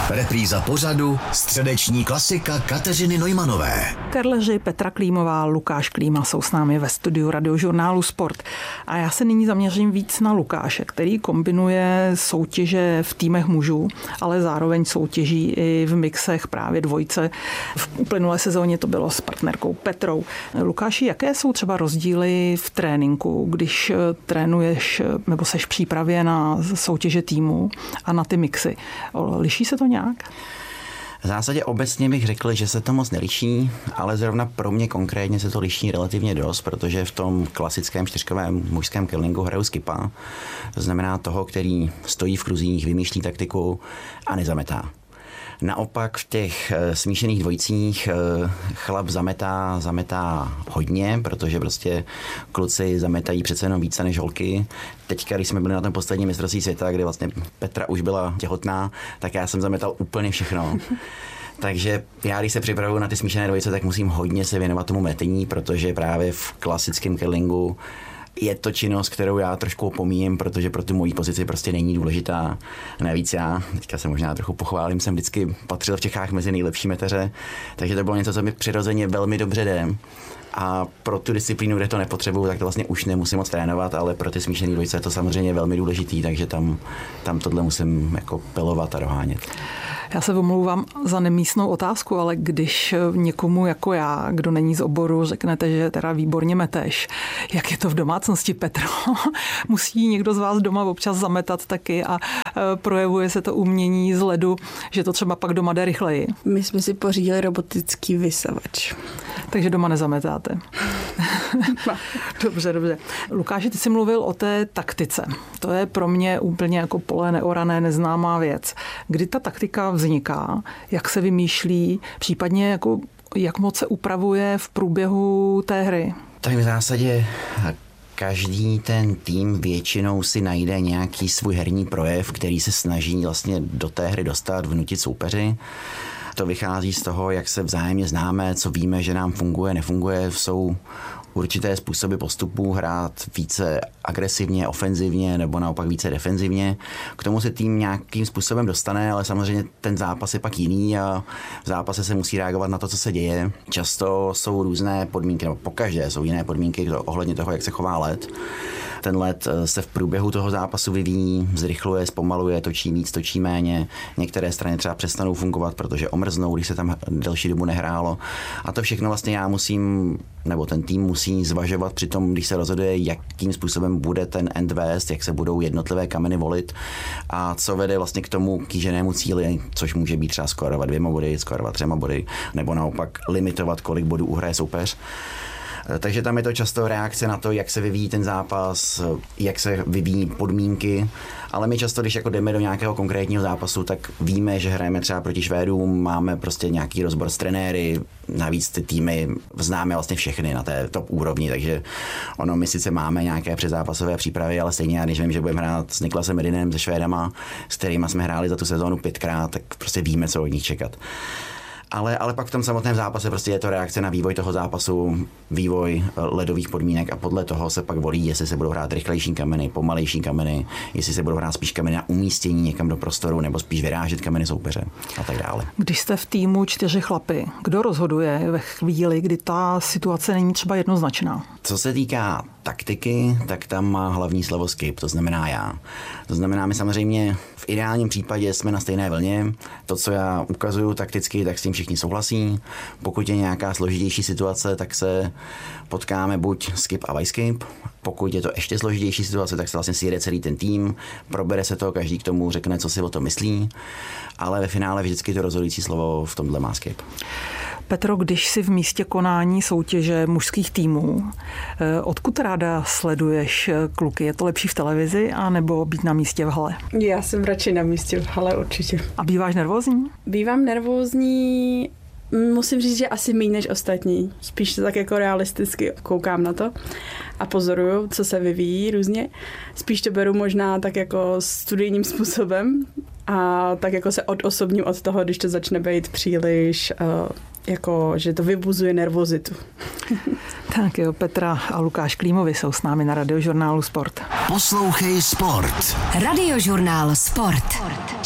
Repríza pořadu, středeční klasika Kateřiny Neumanové. Karleři, Petra Klímová, Lukáš Klíma jsou s námi ve studiu Radiožurnálu Sport. A já se nyní zaměřím víc na Lukáše, který kombinuje soutěže v týmech mužů, ale zároveň soutěží i v mixech právě dvojce. V uplynulé sezóně to bylo s partnerkou Petrou. Lukáši, jaké jsou třeba rozdíly v tréninku, když trénuješ nebo seš v přípravě na soutěže týmu a na ty mixy? Liší se to nějak? V zásadě obecně bych řekl, že se to moc neliší, ale zrovna pro mě konkrétně se to liší relativně dost, protože v tom klasickém čtyřkovém mužském curlingu hraju skipa. To znamená toho, který stojí v kruzích, vymýšlí taktiku a nezametá. Naopak v těch smíšených dvojicích chlap zametá hodně, protože prostě kluci zametají přece jenom více než holky. Teďka, když jsme byli na tom posledním mistrovství světa, kde vlastně Petra už byla těhotná, tak já jsem zametal úplně všechno. Takže já, když se připravuju na ty smíšené dvojice, tak musím hodně se věnovat tomu metení, protože právě v klasickém curlingu je to činnost, kterou já trošku opomíjím, protože pro tu moji pozici prostě není důležitá. Navíc já, teďka se možná trochu pochválím, jsem vždycky patřil v Čechách mezi nejlepší meteře, takže to bylo něco, co mi přirozeně velmi dobře jde. A pro tu disciplínu, kde to nepotřebuju, tak to vlastně už nemusím moc trénovat, ale pro ty smíšené dvojice je to samozřejmě velmi důležitý, takže tam tohle musím jako pelovat a dohánět. Já se omlouvám za nemístnou otázku, ale když někomu jako já, kdo není z oboru, řeknete, že teda výborně meteš, jak je to v domácnosti, Petro? Musí někdo z vás doma občas zametat taky a projevuje se to umění z ledu, že to třeba pak doma jde rychleji? My jsme si pořídili robotický vysavač. Takže doma nezametáte. Dobře. Lukáši, ty jsi mluvil o té taktice. To je pro mě úplně jako pole neorané, neznámá věc. Kdy ta taktika vzniká, jak se vymýšlí, případně jako, jak moc se upravuje v průběhu té hry? Tak v zásadě každý ten tým většinou si najde nějaký svůj herní projev, který se snaží vlastně do té hry dostat, vnutit soupeři. To vychází z toho, jak se vzájemně známe, co víme, že nám funguje, nefunguje. Jsou určité způsoby postupů, hrát více agresivně, ofenzivně nebo naopak více defenzivně. K tomu se tým nějakým způsobem dostane, ale samozřejmě ten zápas je pak jiný a v zápase se musí reagovat na to, co se děje. Často jsou různé podmínky, nebo pokaždé jsou jiné podmínky ohledně toho, jak se chová led. Ten led se v průběhu toho zápasu vyvíjí, zrychluje, zpomaluje, točí víc, točí méně. Některé strany třeba přestanou fungovat, protože omrznou, když se tam delší dobu nehrálo. A to všechno vlastně já musím, nebo ten tým musí zvažovat při tom, když se rozhoduje, jakým způsobem bude ten end vést, jak se budou jednotlivé kameny volit a co vede vlastně k tomu kýženému cíli, což může být třeba skórovat 2 body, skórovat 3 body, nebo naopak limitovat, kolik bodů uhraje soupeř. Takže tam je to často reakce na to, jak se vyvíjí ten zápas, jak se vyvíjí podmínky, ale my často, když jako jdeme do nějakého konkrétního zápasu, tak víme, že hrajeme třeba proti Švédům, máme prostě nějaký rozbor s trenéry, navíc ty týmy známe vlastně všechny na té top úrovni, takže ono, my sice máme nějaké předzápasové přípravy, ale stejně, když vím, že budeme hrát s Niklasem Edinem, se Švédama, s kterými jsme hráli za tu sezónu 5krát, tak prostě víme, co od nich čekat. Ale pak v tom samotném zápase prostě je to reakce na vývoj toho zápasu, vývoj ledových podmínek a podle toho se pak volí, jestli se budou hrát rychlejší kameny, pomalejší kameny, jestli se budou hrát spíš kameny na umístění někam do prostoru nebo spíš vyrážet kameny soupeře a tak dále. Když jste v týmu 4 chlapy, kdo rozhoduje ve chvíli, kdy ta situace není třeba jednoznačná? Co se týká taktiky, tak tam má hlavní slovo skip, to znamená já. To znamená, my samozřejmě v ideálním případě jsme na stejné vlně. To, co já ukazuju takticky, tak s tím všichni souhlasí. Pokud je nějaká složitější situace, tak se potkáme buď skip a vice skip. Pokud je to ještě složitější situace, tak se vlastně sjede celý ten tým, probere se to, každý k tomu řekne, co si o tom myslí, ale ve finále vždycky to rozhodující slovo v tomhle má skip. Petro, když jsi v místě konání soutěže mužských týmů, odkud ráda sleduješ kluky? Je to lepší v televizi anebo být na místě v hale? Já jsem radši na místě v hale určitě. A býváš nervózní? Bývám nervózní, musím říct, že asi méně než ostatní. Spíš tak jako realisticky koukám na to a pozoruju, co se vyvíjí různě. Spíš to beru možná tak jako studijním způsobem a tak jako se odosobním od toho, když to začne být příliš jako, že to vybuzuje nervozitu. Tak jo, Petra a Lukáš Klímovi jsou s námi na Radiožurnálu Sport. Poslouchej Sport. Radiožurnál Sport.